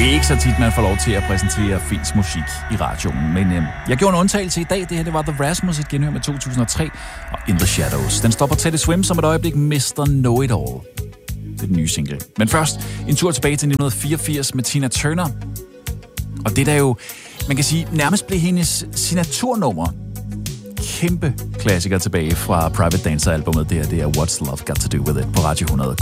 Det er ikke så tit, man får lov til at præsentere finsk musik i radioen, men jeg gjorde en undtagelse i dag. Det her, det var The Rasmus, et genhør med 2003 og In the Shadows. Den stopper Teddy Swim som et øjeblik Mr. Know-It-All. Det er den nye single. Men først en tur tilbage til 1984 med Tina Turner. Og det der jo, man kan sige, nærmest blev hendes signaturnummer. Kæmpe klassiker tilbage fra Private Dancer-albummet. Det er What's Love Got to Do With It på Radio 100.